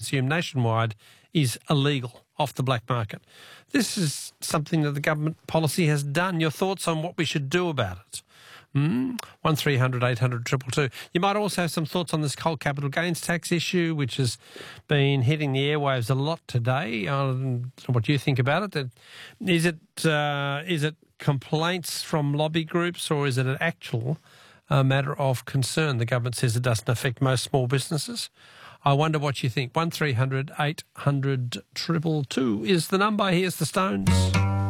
consumed nationwide is illegal, off the black market. This is something that the government policy has done. Your thoughts on what we should do about it? 1300 800 222. You might also have some thoughts on this coal capital gains tax issue, which has been hitting the airwaves a lot today. What you think about it? Is it complaints from lobby groups, or is it an actual matter of concern? The government says it doesn't affect most small businesses. I wonder what you think. 1300 800 222 is the number. Here's the Stones.